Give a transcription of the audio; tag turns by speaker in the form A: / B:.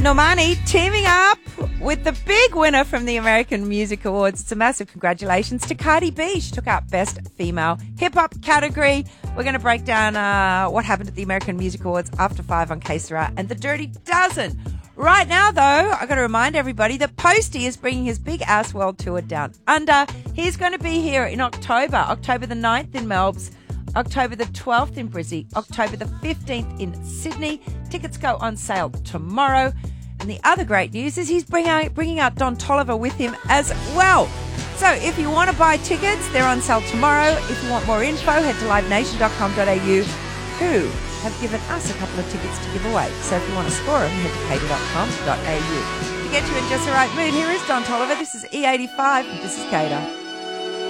A: Normani teaming up with the big winner from the American Music Awards. It's a massive congratulations to Cardi B. She took out Best Female Hip-Hop category. We're going to break down what happened at the American Music Awards after 5 on KSRA and the Dirty Dozen. Right now, though, I've got to remind everybody that Posty is bringing his Big Ass World Tour down under. He's going to be here in October the 9th in Melbourne, October the 12th in Brizzy, October the 15th in Sydney. Tickets go on sale tomorrow. And the other great news is he's bringing out Don Toliver with him as well. So if you want to buy tickets, they're on sale tomorrow. If you want more info, head to livenation.com.au, who have given us a couple of tickets to give away. So if you want to score them, head to cater.com.au. To get you in just the right mood, here is Don Toliver. This is E85. This is Cater.